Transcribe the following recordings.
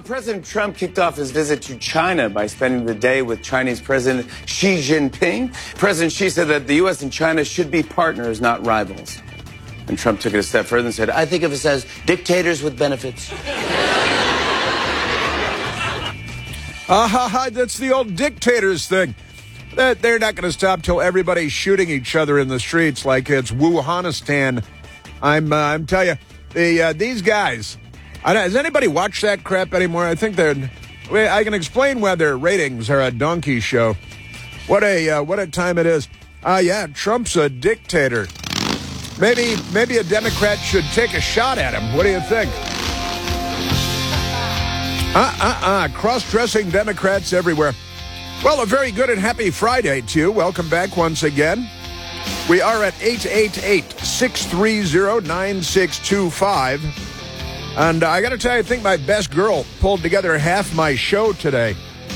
President Trump kicked off his visit to China by spending the day with Chinese President Xi Jinping. President Xi said that the U.S. and China should be partners, not rivals. And Trump took it a step further and said, I think of us as dictators with benefits. That's the old dictators thing. They're not going to stop till everybody's shooting each other in the streets like it's Wuhanistan. I'm telling you, these guys. Does anybody watch that crap anymore? I think I can explain why their ratings are a donkey show. What a time it is. Yeah, Trump's a dictator. Maybe a Democrat should take a shot at him. What do you think? Cross-dressing Democrats everywhere. Well, a very good and happy Friday to you. Welcome back once again. We are at 888-630-9625. And I got to tell you, I think my best girl pulled together half my show today.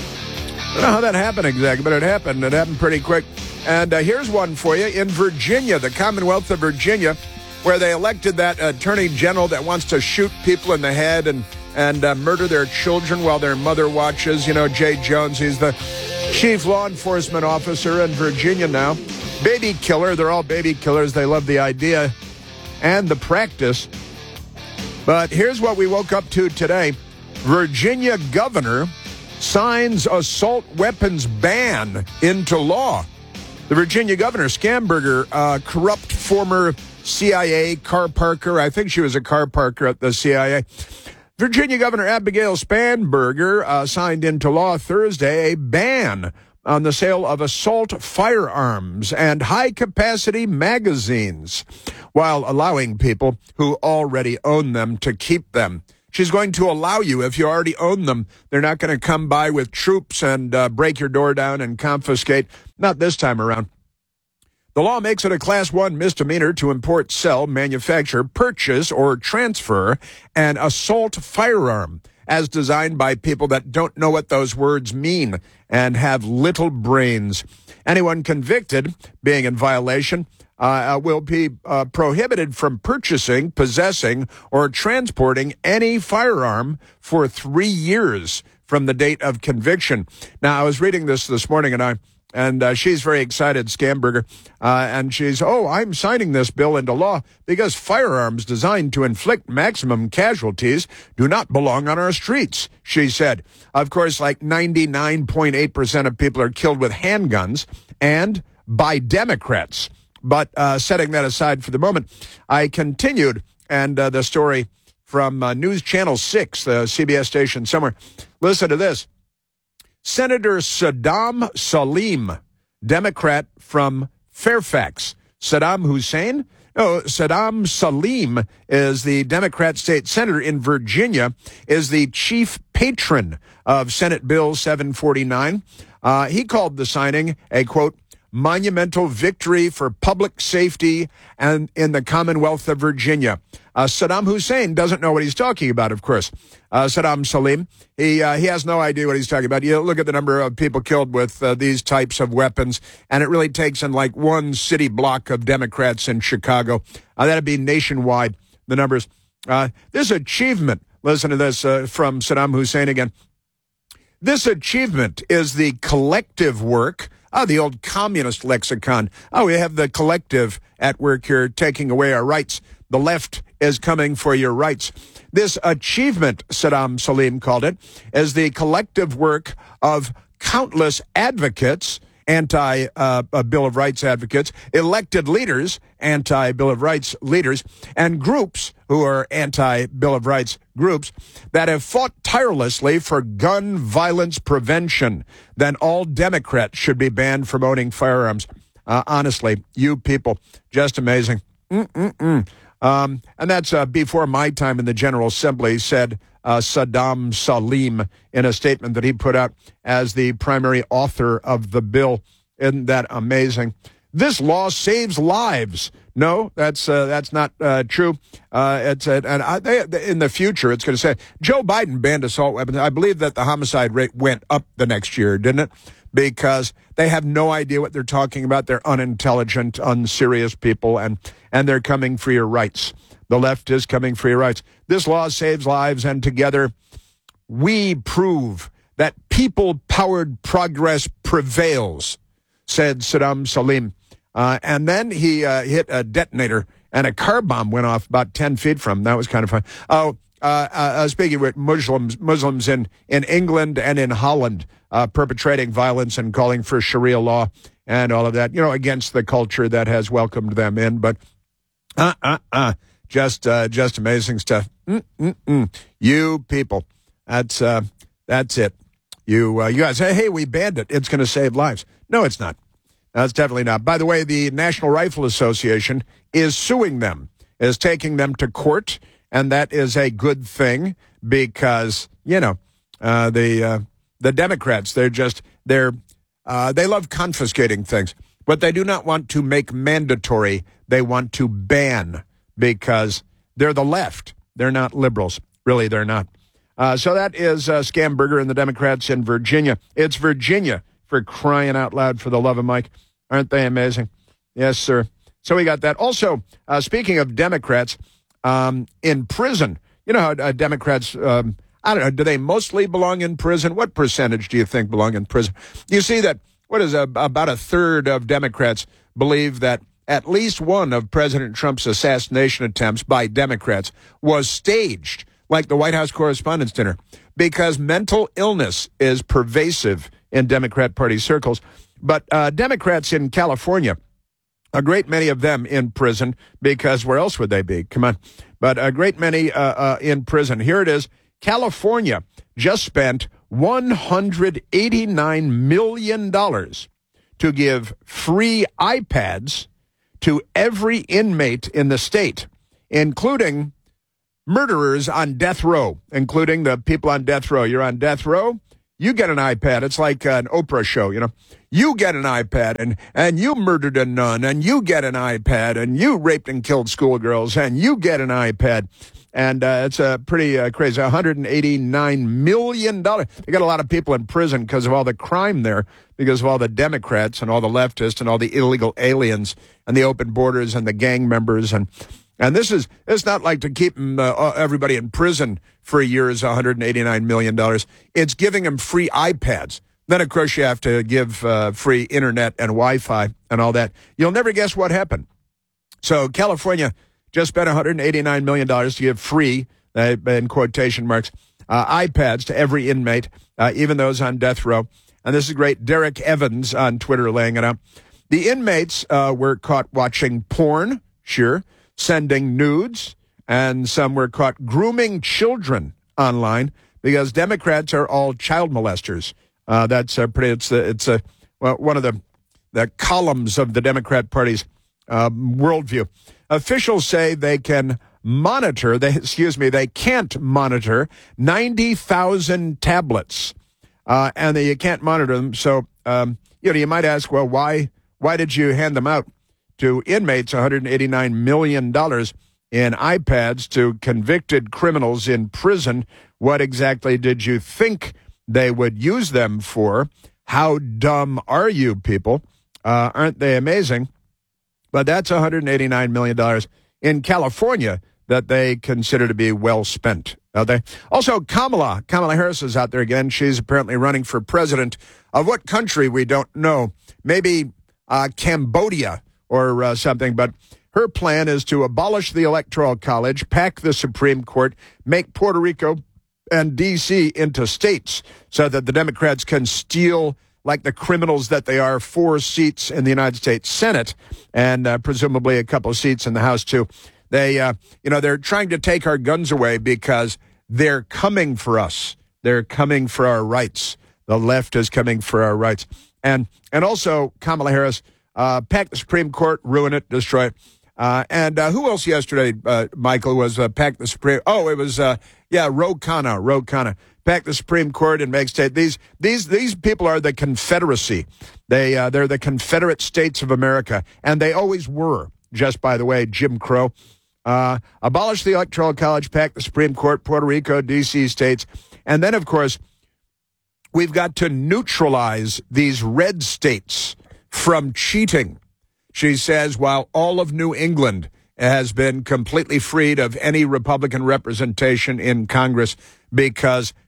I don't know how that happened exactly, but it happened. It happened pretty quick. And here's one for you. In Virginia, the Commonwealth of Virginia, where they elected that attorney general that wants to shoot people in the head and murder their children while their mother watches. You know, Jay Jones, he's the chief law enforcement officer in Virginia now. Baby killer. They're all baby killers. They love the idea and the practice. But here's what we woke up to today. Virginia governor signs assault weapons ban into law. The Virginia governor, Schamberger, corrupt former CIA car parker. I think she was a car parker at the CIA. Virginia Governor Abigail Spanberger signed into law Thursday a ban on the sale of assault firearms and high-capacity magazines, while allowing people who already own them to keep them. She's going to allow you, if you already own them, they're not going to come by with troops and break your door down and confiscate. Not this time around. The law makes it a Class 1 misdemeanor to import, sell, manufacture, purchase, or transfer an assault firearm, as designed by people that don't know what those words mean and have little brains. Anyone convicted, being in violation, will be prohibited from purchasing, possessing, or transporting any firearm for 3 years from the date of conviction. Now, I was reading this morning, and she's very excited, Schamberger, and she's, I'm signing this bill into law because firearms designed to inflict maximum casualties do not belong on our streets, she said. Of course, like 99.8% of people are killed with handguns and by Democrats. But setting that aside for the moment, I continued, and the story from News Channel 6, the CBS station somewhere. Listen to this. Senator Saddam Salim, Democrat from Fairfax. Saddam Hussein? No, Saddam Salim is the Democrat state senator in Virginia, is the chief patron of Senate Bill 749. He called the signing a, quote, monumental victory for public safety and in the Commonwealth of Virginia. Saddam Hussein doesn't know what he's talking about, of course. Saddam Salim, he has no idea what he's talking about. You look at the number of people killed with these types of weapons, and it really takes in like one city block of Democrats in Chicago. That'd be nationwide, the numbers. This achievement, listen to this from Saddam Hussein again. This achievement is the collective work. The old communist lexicon. We have the collective at work here taking away our rights. The left is coming for your rights. This achievement, Saddam Salim called it, is the collective work of countless advocates, anti-Bill of Rights advocates, elected leaders, anti-Bill of Rights leaders, and groups who are anti-Bill of Rights groups that have fought tirelessly for gun violence prevention. Then all Democrats should be banned from owning firearms. Honestly, you people, just amazing. And that's before my time in the General Assembly, said Saddam Salim in a statement that he put out as the primary author of the bill. Isn't that amazing? This law saves lives. No, that's not true. In the future, it's going to say Joe Biden banned assault weapons. I believe that the homicide rate went up the next year, didn't it? Because they have no idea what they're talking about. They're unintelligent, unserious people, and they're coming for your rights. The left is coming for your rights. This law saves lives, and together we prove that people-powered progress prevails, said Saddam Salim. And then he hit a detonator, and a car bomb went off about 10 feet from him. That was kind of fun. Speaking with Muslims in England and in Holland perpetrating violence and calling for Sharia law and all of that, against the culture that has welcomed them in. But just amazing stuff. You people, that's it. You guys say, hey, we banned it. It's going to save lives. No, it's not. That's definitely not. By the way, the National Rifle Association is suing them, is taking them to court, and that is a good thing because, the Democrats, they love confiscating things. What they do not want to make mandatory, they want to ban because they're the left. They're not liberals. Really, they're not. So that is Scamberger and the Democrats in Virginia. It's Virginia, for crying out loud, for the love of Mike. Aren't they amazing? Yes, sir. So we got that. Also, speaking of Democrats, in prison, how Democrats, I don't know, do they mostly belong in prison? What percentage do you think belong in prison? You see that, about a third of Democrats believe that at least one of President Trump's assassination attempts by Democrats was staged, like the White House Correspondents' Dinner, because mental illness is pervasive in Democrat Party circles. But Democrats in California, a great many of them in prison, because where else would they be? Come on. But a great many in prison. Here it is. California just spent $189 million to give free iPads to every inmate in the state, including murderers on death row, including the people on death row. You're on death row, you get an iPad. It's like an Oprah show, You get an iPad, and you murdered a nun, and you get an iPad, and you raped and killed schoolgirls, and you get an iPad. And it's pretty crazy. $189 million. They got a lot of people in prison because of all the crime there, because of all the Democrats and all the leftists and all the illegal aliens and the open borders and the gang members. And it's not like to keep everybody in prison for a year is $189 million. It's giving them free iPads. Then, of course, you have to give free internet and Wi-Fi and all that. You'll never guess what happened. So California just spent $189 million to give free, in quotation marks, iPads to every inmate, even those on death row. And this is great. Derek Evans on Twitter laying it out. The inmates were caught watching porn, sure, sending nudes, and some were caught grooming children online because Democrats are all child molesters. That's pretty. One of the columns of the Democrat Party's worldview. Officials say they can monitor. They can't monitor 90,000 tablets, and you can't monitor them. So you might ask, well, why did you hand them out to inmates? $189 million in iPads to convicted criminals in prison. What exactly did you think they would use them for? How dumb are you people? Aren't they amazing? But that's $189 million in California that they consider to be well spent. They also, Kamala Harris is out there again. She's apparently running for president of what country we don't know. Maybe Cambodia or something. But her plan is to abolish the Electoral College, pack the Supreme Court, make Puerto Rico and D.C. into states so that the Democrats can steal, like the criminals that they are, 4 seats in the United States Senate and presumably a couple of seats in the House, too. They're trying to take our guns away because they're coming for us. They're coming for our rights. The left is coming for our rights. And also, Kamala Harris, pack the Supreme Court, ruin it, destroy it. And who else yesterday, Michael, was pack the Supreme? Oh, it was, Ro Khanna. Pack the Supreme Court and make state. These people are the Confederacy. They're the Confederate States of America, and they always were. Just by the way, Jim Crow. Abolish the Electoral College, pack the Supreme Court, Puerto Rico, D.C. states. And then, of course, we've got to neutralize these red states from cheating. She says, while all of New England has been completely freed of any Republican representation in Congress because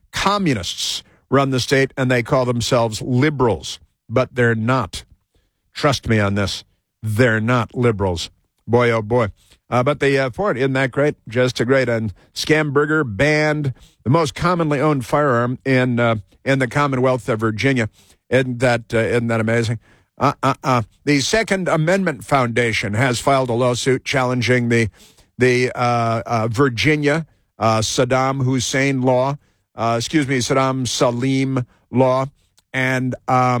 communists run the state, and they call themselves liberals. But they're not. Trust me on this. They're not liberals. Boy, oh boy. But the Ford, isn't that great? Just a great. And Schamberger banned the most commonly owned firearm in the Commonwealth of Virginia. Isn't that amazing? The Second Amendment Foundation has filed a lawsuit challenging the Virginia Saddam Hussein law. Saddam Salim law. And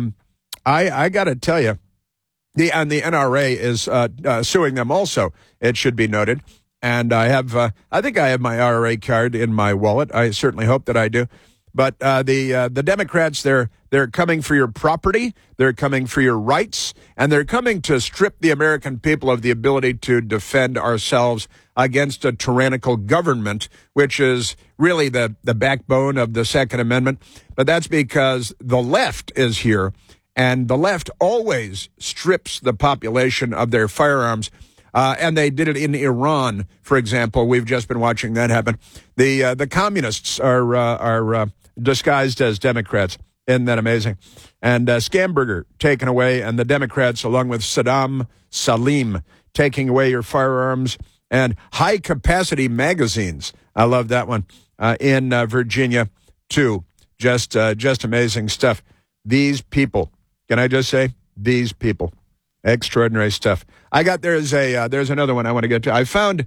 I got to tell you, the NRA is suing them also, it should be noted. And I think I have my RRA card in my wallet. I certainly hope that I do. But the Democrats, they're coming for your property, they're coming for your rights, and they're coming to strip the American people of the ability to defend ourselves against a tyrannical government, which is really the backbone of the Second Amendment. But that's because the left is here, and the left always strips the population of their firearms. And they did it in Iran, for example. We've just been watching that happen. The communists are disguised as Democrats. Isn't that amazing? And Schamberger taken away, and the Democrats, along with Saddam Salim, taking away your firearms, and high-capacity magazines. I love that one. In Virginia, too. Just amazing stuff. These people, can I just say, these people. Extraordinary stuff. There's another one I want to get to. I found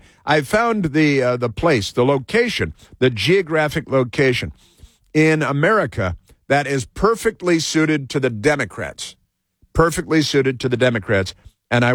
the place, the location, the geographic location in America that is perfectly suited to the Democrats. Perfectly suited to the Democrats. And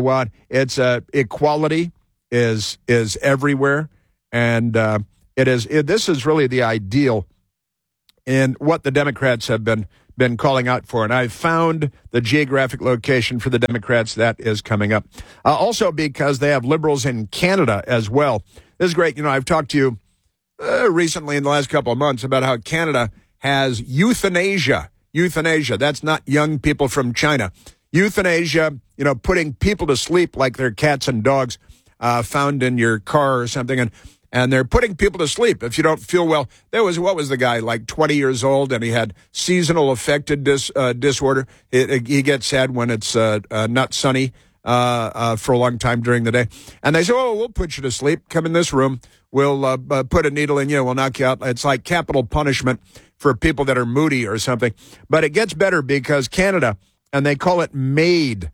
equality is everywhere, and this is really the ideal in what the Democrats have been calling out for. And I found the geographic location for the Democrats that is coming up. Also because they have liberals in Canada as well. This is great. I've talked to you recently in the last couple of months about how Canada has euthanasia. Euthanasia. That's not young people from China. Euthanasia, putting people to sleep like they're cats and dogs found in your car or something. And they're putting people to sleep if you don't feel well. What was the guy, like 20 years old, and he had seasonal affective disorder. He gets sad when it's not sunny for a long time during the day. And they say, we'll put you to sleep. Come in this room. We'll put a needle in you. We'll knock you out. It's like capital punishment for people that are moody or something. But it gets better because Canada, and they call it MAID,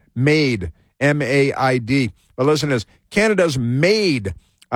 M-A-I-D. But listen to this. Canada's MAID.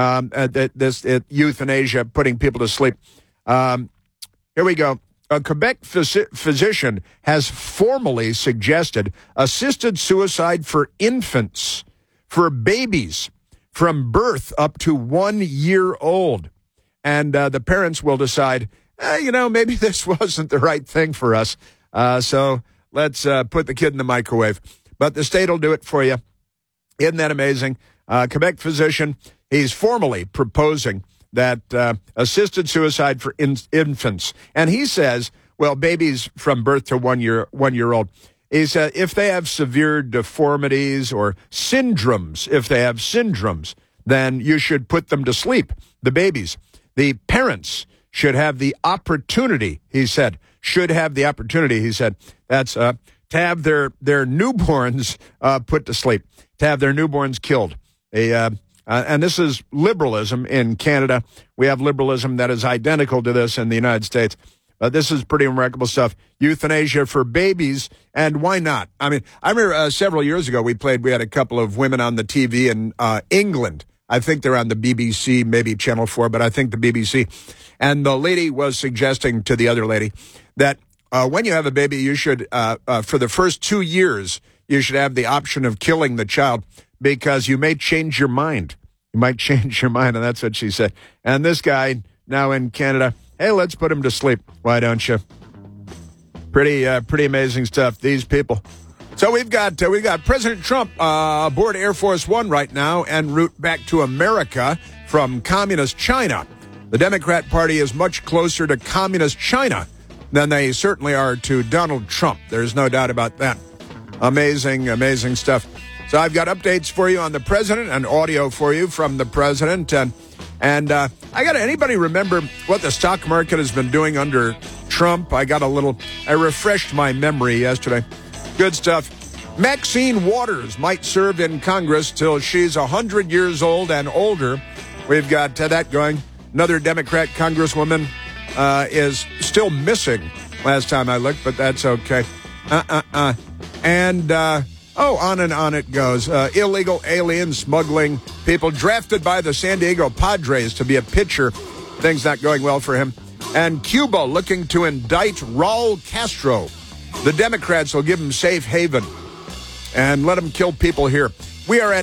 Euthanasia, putting people to sleep. Here we go. A Quebec physician has formally suggested assisted suicide for infants, for babies from birth up to 1 year old. And the parents will decide, maybe this wasn't the right thing for us. So let's put the kid in the microwave. But the state will do it for you. Isn't that amazing? Quebec physician, he's formally proposing that assisted suicide for infants. And he says, babies from birth to 1 year old, he said if they have severe deformities or syndromes, then you should put them to sleep, the babies. The parents should have the opportunity, he said, that's to have their newborns put to sleep, to have their newborns killed. And this is liberalism in Canada. We have liberalism that is identical to this in the United States. This is pretty remarkable stuff. Euthanasia for babies, and why not? I mean, I remember several years ago we had a couple of women on the TV in England. I think they're on the BBC, maybe Channel 4, but I think the BBC. And the lady was suggesting to the other lady that when you have a baby, you should, for the first 2 years, you should have the option of killing the child because you may change your mind. You might change your mind, and that's what she said. And this guy now in Canada, hey, let's put him to sleep. Why don't you? Pretty amazing stuff. These people. So we've got President Trump aboard Air Force One right now en route back to America from communist China. The Democrat Party is much closer to communist China than they certainly are to Donald Trump. There's no doubt about that. Amazing stuff. So I've got updates for you on the president and audio for you from the president. And And anybody remember what the stock market has been doing under Trump? I refreshed my memory yesterday. Good stuff. Maxine Waters might serve in Congress till she's 100 years old and older. We've got that going. Another Democrat congresswoman is still missing last time I looked, but that's okay. And on and on it goes. Illegal alien smuggling, people drafted by the San Diego Padres to be a pitcher. Things not going well for him. And Cuba looking to indict Raul Castro. The Democrats will give him safe haven and let him kill people here. We are at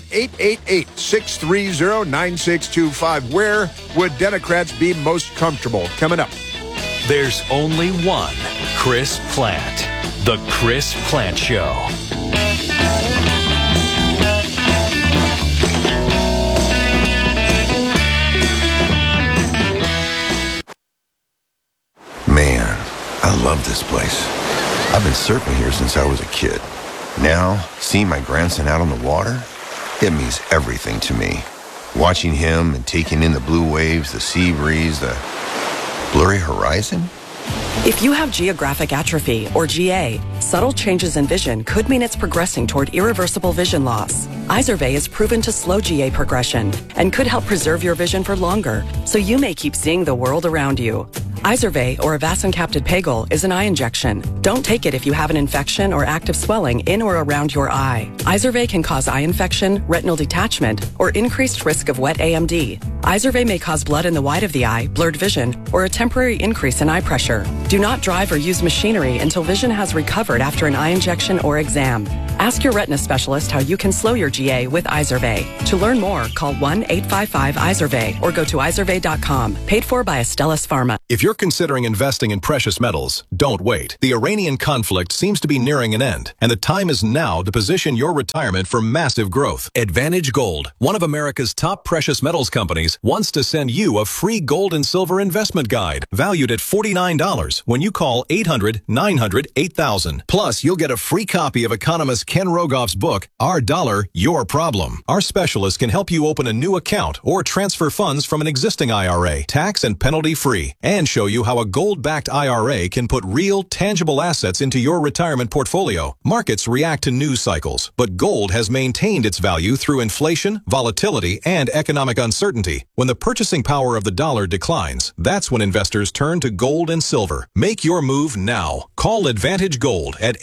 888-630-9625. Where would Democrats be most comfortable? Coming up. There's only one Chris Plante. The Chris Plante Show. Man, I love this place. I've been surfing here since I was a kid. Now, seeing my grandson out on the water, it means everything to me. Watching him and taking in the blue waves, the sea breeze, the blurry horizon. If you have geographic atrophy, or GA, subtle changes in vision could mean it's progressing toward irreversible vision loss. Izervay is proven to slow GA progression and could help preserve your vision for longer, so you may keep seeing the world around you. Izervay, or avacincaptad pegol, is an eye injection. Don't take it if you have an infection or active swelling in or around your eye. Izervay can cause eye infection, retinal detachment, or increased risk of wet AMD. Izervay may cause blood in the white of the eye, blurred vision, or a temporary increase in eye pressure. Do not drive or use machinery until vision has recovered after an eye injection or exam. Ask your retina specialist how you can slow your GA with Izervay. To learn more, call 1-855-IZERVAY or go to izervay.com. Paid for by Astellas Pharma. If you're considering investing in precious metals, don't wait. The Iranian conflict seems to be nearing an end, and the time is now to position your retirement for massive growth. Advantage Gold, one of America's top precious metals companies, wants to send you a free gold and silver investment guide valued at $49 when you call 800-900-8000. Plus, you'll get a free copy of economist Ken Rogoff's book, Our Dollar, Your Problem. Our specialist can help you open a new account or transfer funds from an existing IRA, tax and penalty free, and show you how a gold-backed IRA can put real, tangible assets into your retirement portfolio. Markets react to news cycles, but gold has maintained its value through inflation, volatility, and economic uncertainty. When the purchasing power of the dollar declines, that's when investors turn to gold and silver. Make your move now. Call Advantage Gold at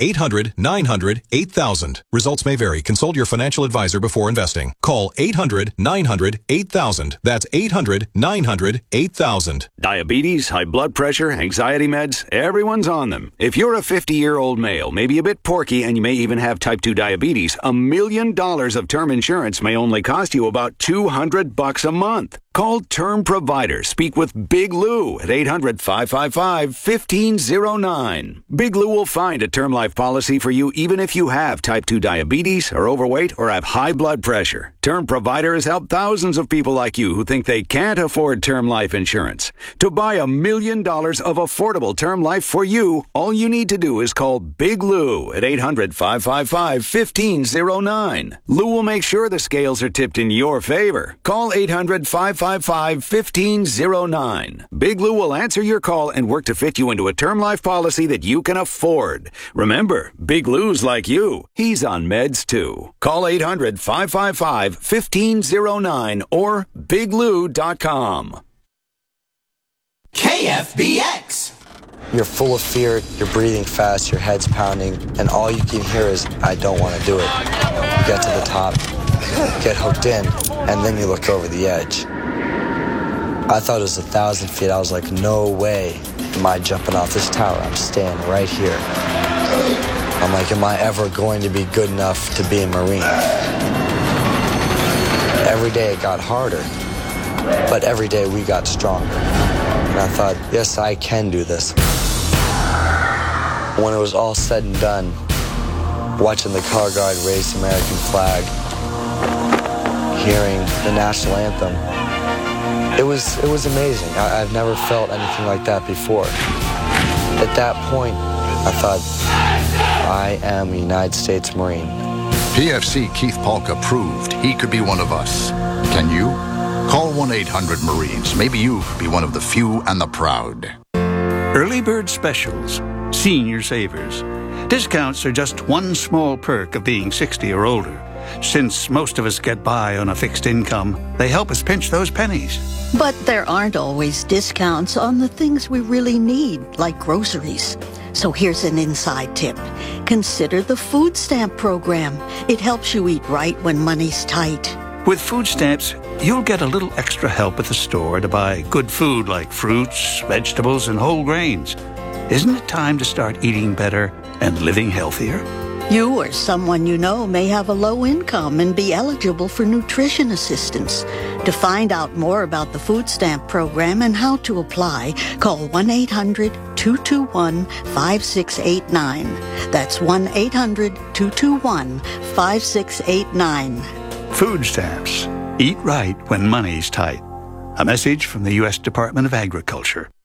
800-900-8000. Results may vary. Consult your financial advisor before investing. Call 800-900-8000. That's 800-900-8000. Diabetes, high blood pressure, anxiety meds, everyone's on them. If you're a 50-year-old male, maybe a bit porky, and you may even have type 2 diabetes, $1 million of term insurance may only cost you about $200 a month. Call Term Provider. Speak with Big Lou at 800-555-1509. Big Lou will find a term life policy for you even if you have type 2 diabetes, are overweight, or have high blood pressure. Term Provider has helped thousands of people like you who think they can't afford term life insurance. To buy $1 million of affordable term life for you, all you need to do is call Big Lou at 800-555-1509. Lou will make sure the scales are tipped in your favor. Call 800-555-1509. Big Lou will answer your call and work to fit you into a term life policy that you can afford. Remember, Big Lou's like you. He's on meds too. Call 800-555-1509 or biglou.com. KFBX. You're full of fear, you're breathing fast, your head's pounding, and all you can hear is, I don't want to do it. You get to the top, get hooked in, and then you look over the edge. I thought it was 1,000 feet. I was like, no way am I jumping off this tower. I'm staying right here. I'm like, am I ever going to be good enough to be a Marine? Every day it got harder, but every day we got stronger. And I thought, yes, I can do this. When it was all said and done, watching the color guard raise the American flag, hearing the national anthem, it was amazing. I've never felt anything like that before. At that point, I thought, I am a United States Marine. PFC Keith Polka proved he could be one of us. Can you? Call 1-800-MARINES. Maybe you could be one of the few and the proud. Early bird specials. Senior savers. Discounts are just one small perk of being 60 or older. Since most of us get by on a fixed income, they help us pinch those pennies. But there aren't always discounts on the things we really need, like groceries. So here's an inside tip. Consider the food stamp program. It helps you eat right when money's tight. With food stamps, you'll get a little extra help at the store to buy good food like fruits, vegetables, and whole grains. Isn't it time to start eating better and living healthier? You or someone you know may have a low income and be eligible for nutrition assistance. To find out more about the food stamp program and how to apply, call 1-800-221-5689. That's 1-800-221-5689. Food stamps. Eat right when money's tight. A message from the U.S. Department of Agriculture.